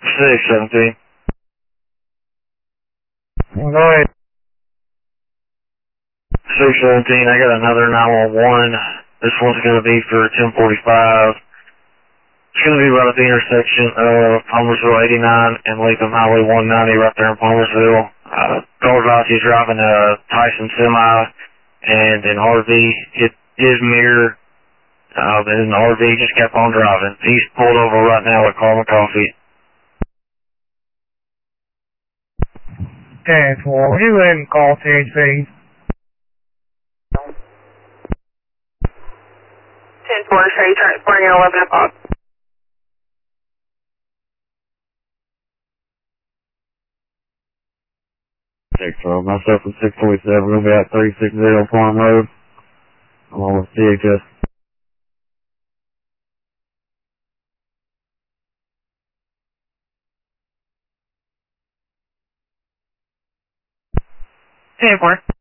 617. Go ahead. 617, I got another 911. This one's going to be for 1045. It's going to be right at the intersection of Palmersville 89 and Latham Highway 190 right there in Palmersville. Car's he's driving a Tyson semi and an RV hit his mirror. And the RV just kept on driving. He's pulled over right now at Carmen Coffee. 10-4, will you go ahead and call CHP? 10-4, show you transporting at 11 o'clock. Myself from 647, we're going to be at 360 Farm Road. I'm on with CHS. Ten-4.